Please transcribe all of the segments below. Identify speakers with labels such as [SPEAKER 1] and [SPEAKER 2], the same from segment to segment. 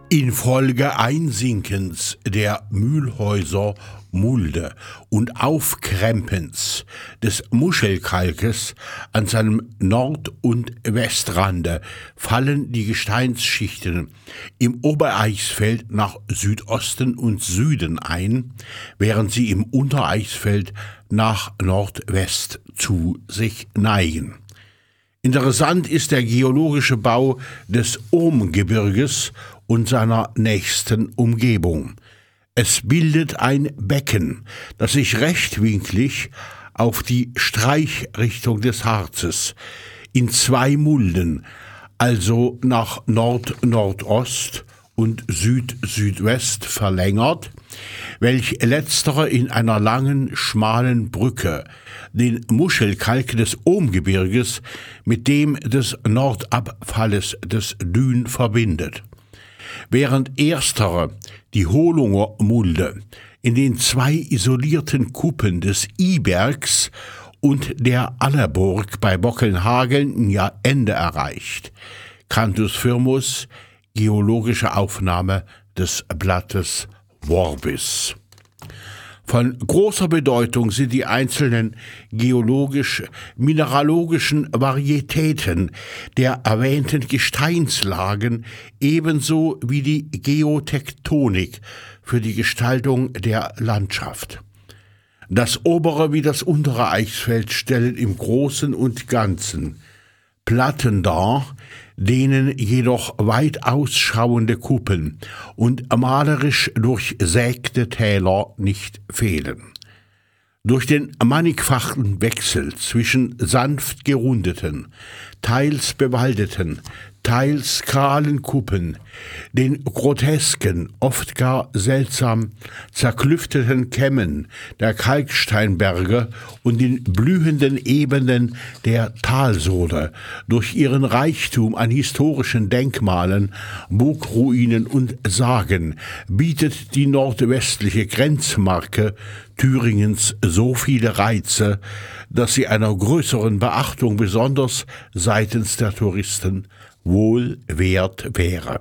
[SPEAKER 1] Infolge Einsinkens der Mühlhäuser Mulde und Aufkrempens des Muschelkalkes an seinem Nord- und Westrande fallen die Gesteinsschichten im Obereichsfeld nach Südosten und Süden ein, während sie im Untereichsfeld nach Nordwest zu sich neigen. Interessant ist der geologische Bau des Ohmgebirges und seiner nächsten Umgebung. Es bildet ein Becken, das sich rechtwinklig auf die Streichrichtung des Harzes in zwei Mulden, also nach Nord-Nordost und Süd-Südwest verlängert, welch letztere in einer langen, schmalen Brücke den Muschelkalk des Ohmgebirges mit dem des Nordabfalles des Dün verbindet. Während erstere, die Holunger Mulde, in den zwei isolierten Kuppen des Ibergs und der Allerburg bei Bockenhagen ihr Ende erreicht. Cantus firmus, geologische Aufnahme des Blattes Vorbis. Von großer Bedeutung sind die einzelnen geologisch-mineralogischen Varietäten der erwähnten Gesteinslagen ebenso wie die Geotektonik für die Gestaltung der Landschaft. Das obere wie das untere Eichsfeld stellen im Großen und Ganzen Platten dar, denen jedoch weit ausschauende Kuppen und malerisch durchsägte Täler nicht fehlen. Durch den mannigfachen Wechsel zwischen sanft gerundeten, teils bewaldeten, teils kahlen Kuppen, den grotesken, oft gar seltsam zerklüfteten Kämmen der Kalksteinberge und den blühenden Ebenen der Talsohle, durch ihren Reichtum an historischen Denkmalen, Burgruinen und Sagen, bietet die nordwestliche Grenzmarke Thüringens so viele Reize, dass sie einer größeren Beachtung besonders seitens der Touristen wohl wert wäre.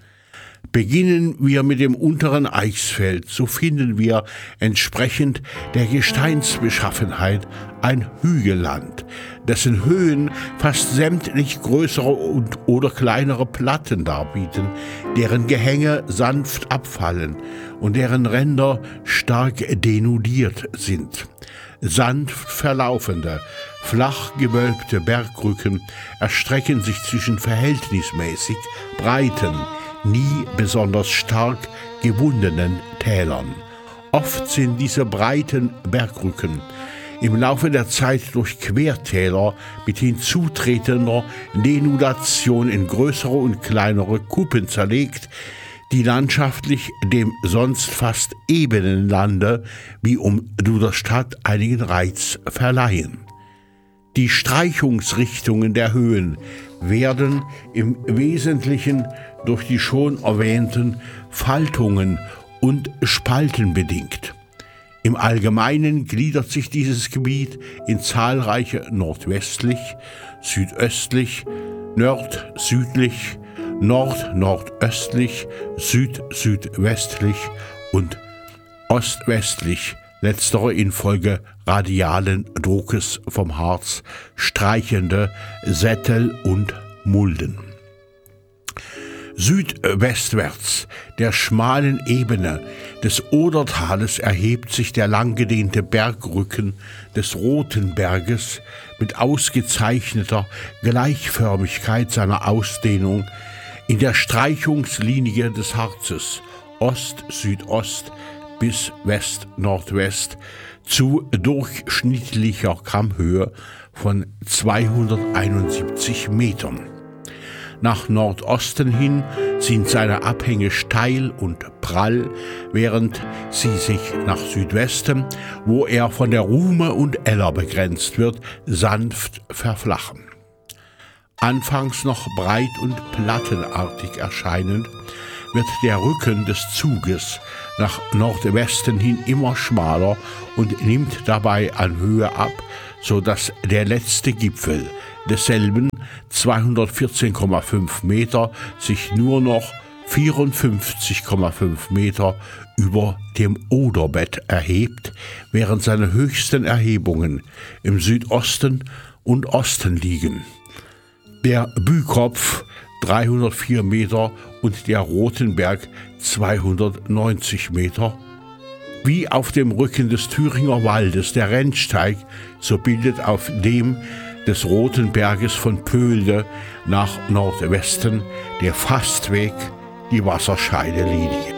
[SPEAKER 1] Beginnen wir mit dem unteren Eichsfeld, so finden wir entsprechend der Gesteinsbeschaffenheit ein Hügelland, dessen Höhen fast sämtlich größere oder kleinere Platten darbieten, deren Gehänge sanft abfallen und deren Ränder stark denudiert sind. Sanft verlaufende, flach gewölbte Bergrücken erstrecken sich zwischen verhältnismäßig breiten, nie besonders stark gewundenen Tälern. Oft sind diese breiten Bergrücken im Laufe der Zeit durch Quertäler mit hinzutretender Denudation in größere und kleinere Kuppen zerlegt, die landschaftlich dem sonst fast ebenen Lande wie um Duderstadt einigen Reiz verleihen. Die Streichungsrichtungen der Höhen werden im Wesentlichen durch die schon erwähnten Faltungen und Spalten bedingt. Im Allgemeinen gliedert sich dieses Gebiet in zahlreiche nordwestlich, südöstlich, nord-südlich, nord-nordöstlich, süd-südwestlich und ostwestlich, letztere infolge radialen Druckes vom Harz streichende Sättel und Mulden. Südwestwärts der schmalen Ebene des Odertales erhebt sich der langgedehnte Bergrücken des Rothenberges mit ausgezeichneter Gleichförmigkeit seiner Ausdehnung in der Streichungslinie des Harzes Ost-Südost bis West-Nordwest zu durchschnittlicher Kammhöhe von 271 Metern. Nach Nordosten hin sind seine Abhänge steil und prall, während sie sich nach Südwesten, wo er von der Ruhme und Eller begrenzt wird, sanft verflachen. Anfangs noch breit und plattenartig erscheinend, wird der Rücken des Zuges nach Nordwesten hin immer schmaler und nimmt dabei an Höhe ab, so dass der letzte Gipfel desselben 214,5 Meter sich nur noch 54,5 Meter über dem Oderbett erhebt, während seine höchsten Erhebungen im Südosten und Osten liegen. Der Bühkopf 304 Meter und der Rothenberg 290 Meter. Wie auf dem Rücken des Thüringer Waldes der Rennsteig, so bildet auf dem des Rothenberges von Pöhlde nach Nordwesten der Fastweg die Wasserscheidelinie.